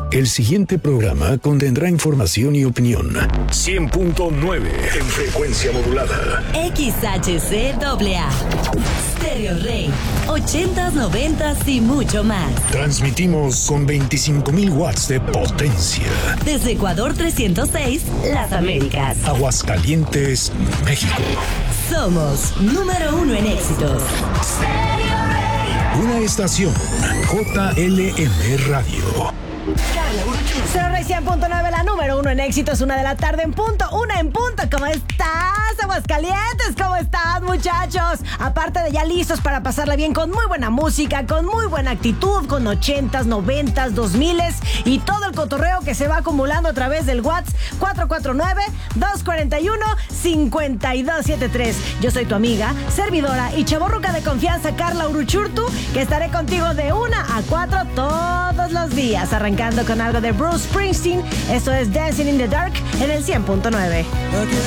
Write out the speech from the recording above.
El siguiente programa contendrá información y opinión. 100.9 en frecuencia modulada. XHCAA. Stereo Rey. 80s, 90s y mucho más. Transmitimos con 25,000 watts de potencia. Desde Ecuador 306, Las Américas. Aguascalientes, México. Somos número 1 en éxitos. Una estación JLM Radio. Stereo Rey 100.9, la número 1 en éxitos, 1 de la tarde en punto, 1 en punto. ¿Cómo estás, Aguascalientes? ¿Cómo estás, muchachos? Aparte de ya listos para pasarla bien con muy buena música, con muy buena actitud, con 80s, 90s, 2000s y todo el cotorreo que se va acumulando a través del WhatsApp 449-241-5273. Yo soy tu amiga, servidora y chavorruca de confianza, Carla Uruchurtu, que estaré contigo de 1 a 4 todos los días, arrancando con algo de Bruce Springsteen. Esto es Dancing in the Dark en el 100.9.